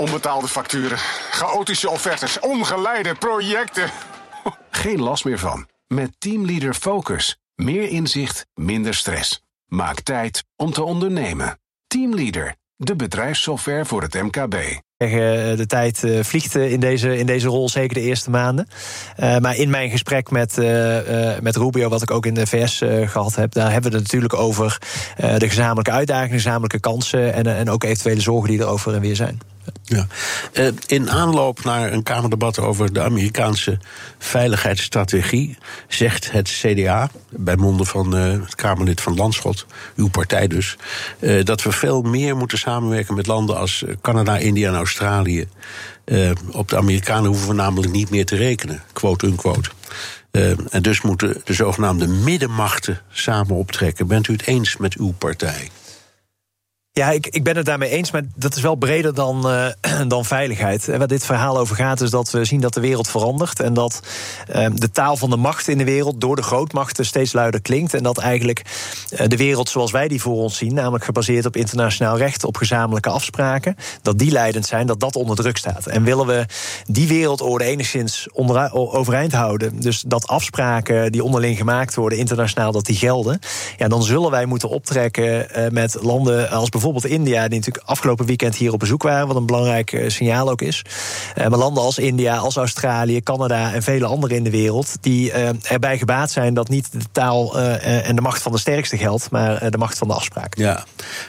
Onbetaalde facturen, chaotische offertes, ongeleide projecten. Geen last meer van. Met Teamleader Focus. Meer inzicht, minder stress. Maak tijd om te ondernemen. Teamleader, de bedrijfssoftware voor het MKB. De tijd vliegt in deze rol, zeker de eerste maanden. Maar in mijn gesprek met Rubio, wat ik ook in de VS gehad heb, daar hebben we het natuurlijk over de gezamenlijke uitdagingen, gezamenlijke kansen en ook eventuele zorgen die er over en weer zijn. Ja. In aanloop naar een Kamerdebat over de Amerikaanse veiligheidsstrategie zegt het CDA, bij monden van het Kamerlid van Landschot, uw partij dus, dat we veel meer moeten samenwerken met landen als Canada, India en Australië. Op de Amerikanen hoeven we namelijk niet meer te rekenen, quote unquote. En dus moeten de zogenaamde middenmachten samen optrekken. Bent u het eens met uw partij? Ja, ik ben het daarmee eens, maar dat is wel breder dan veiligheid. En waar dit verhaal over gaat is dat we zien dat de wereld verandert en dat de taal van de macht in de wereld door de grootmachten steeds luider klinkt. En dat eigenlijk de wereld zoals wij die voor ons zien, namelijk gebaseerd op internationaal recht, op gezamenlijke afspraken, dat die leidend zijn, dat onder druk staat. En willen we die wereldorde enigszins overeind houden, dus dat afspraken die onderling gemaakt worden internationaal, dat die gelden, ja, dan zullen wij moeten optrekken met landen als bijvoorbeeld India, die natuurlijk afgelopen weekend hier op bezoek waren, wat een belangrijk signaal ook is. Maar landen als India, als Australië, Canada en vele andere in de wereld, die erbij gebaat zijn dat niet de taal en de macht van de sterkste geldt, maar de macht van de afspraak. Ja,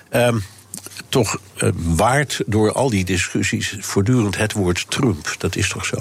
toch waard door al die discussies voortdurend het woord Trump. Dat is toch zo?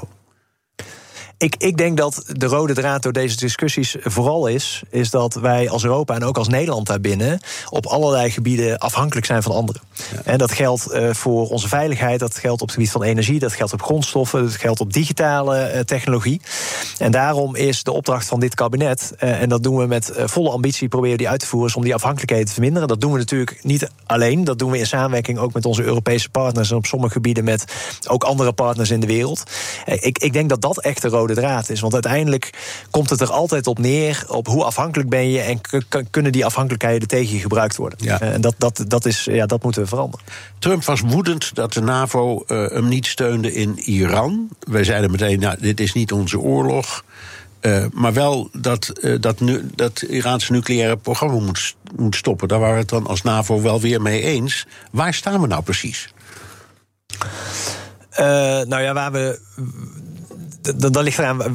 Ik denk dat de rode draad door deze discussies vooral is dat wij als Europa en ook als Nederland daarbinnen op allerlei gebieden afhankelijk zijn van anderen. Ja. En dat geldt voor onze veiligheid, dat geldt op het gebied van energie, dat geldt op grondstoffen, dat geldt op digitale technologie. En daarom is de opdracht van dit kabinet, en dat doen we met volle ambitie, proberen die uit te voeren, is om die afhankelijkheden te verminderen. Dat doen we natuurlijk niet alleen, dat doen we in samenwerking ook met onze Europese partners en op sommige gebieden met ook andere partners in de wereld. Ik denk dat dat echt de rode draad is. Want uiteindelijk komt het er altijd op neer op hoe afhankelijk ben je en kunnen die afhankelijkheden tegen je gebruikt worden. Ja. En dat moeten we veranderen. Trump was woedend dat de NAVO hem niet steunde in Iran. Wij zeiden meteen, dit is niet onze oorlog. Maar wel dat Iraanse nucleaire programma moet stoppen. Daar waren we het dan als NAVO wel weer mee eens. Waar staan we nou precies? Waar we... Dan ligt eraan.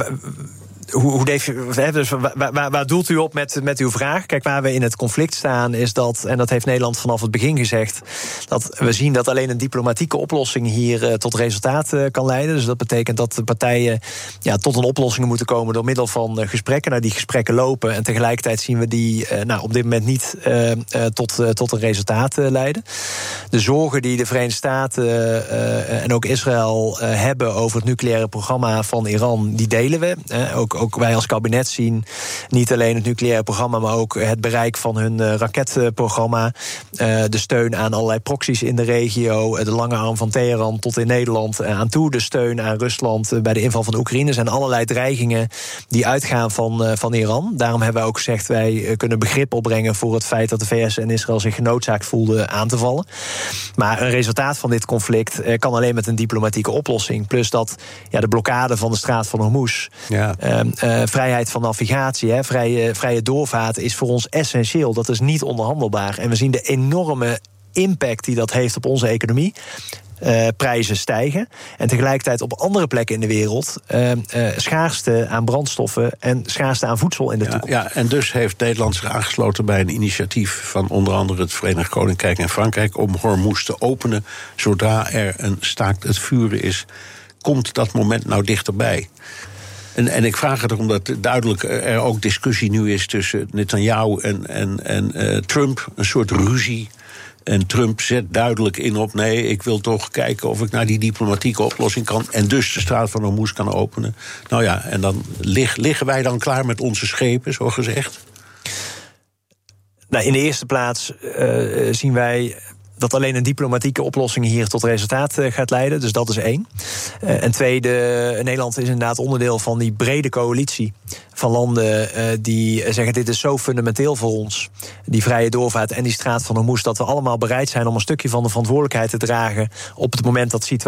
Waar doelt u op met uw vraag? Kijk, waar we in het conflict staan is dat, en dat heeft Nederland vanaf het begin gezegd, dat we zien dat alleen een diplomatieke oplossing hier tot resultaat kan leiden. Dus dat betekent dat de partijen tot een oplossing moeten komen door middel van gesprekken. Nou, die gesprekken lopen en tegelijkertijd zien we die op dit moment niet tot een resultaat leiden. De zorgen die de Verenigde Staten en ook Israël hebben over het nucleaire programma van Iran, die delen we. Ook wij als kabinet zien niet alleen het nucleaire programma, maar ook het bereik van hun raketprogramma, de steun aan allerlei proxies in de regio, de lange arm van Teheran tot in Nederland aan toe, de steun aan Rusland bij de inval van Oekraïne. Er zijn allerlei dreigingen die uitgaan van Iran. Daarom hebben wij ook gezegd, wij kunnen begrip opbrengen voor het feit dat de VS en Israël zich genoodzaakt voelden aan te vallen. Maar een resultaat van dit conflict kan alleen met een diplomatieke oplossing. Plus dat de blokkade van de straat van Hormuz, vrijheid van navigatie, vrije doorvaart is voor ons essentieel. Dat is niet onderhandelbaar. En we zien de enorme impact die dat heeft op onze economie. Prijzen stijgen. En tegelijkertijd op andere plekken in de wereld schaarste aan brandstoffen en schaarste aan voedsel in de toekomst. Ja, en dus heeft Nederland zich aangesloten bij een initiatief van onder andere het Verenigd Koninkrijk en Frankrijk om Hormuz te openen zodra er een staakt het vuren is. Komt dat moment nou dichterbij? En ik vraag het omdat duidelijk er ook discussie nu is tussen Netanyahu en Trump. Een soort ruzie. En Trump zet duidelijk in op, nee, ik wil toch kijken of ik naar die diplomatieke oplossing kan en dus de straat van Hormuz kan openen. Nou ja, en dan liggen wij dan klaar met onze schepen, zo gezegd? Nou, in de eerste plaats zien wij dat alleen een diplomatieke oplossing hier tot resultaat gaat leiden. Dus dat is 1. En tweede, Nederland is inderdaad onderdeel van die brede coalitie van landen die zeggen, dit is zo fundamenteel voor ons, die vrije doorvaart en die straat van Hormuz, dat we allemaal bereid zijn om een stukje van de verantwoordelijkheid te dragen op het moment dat situatie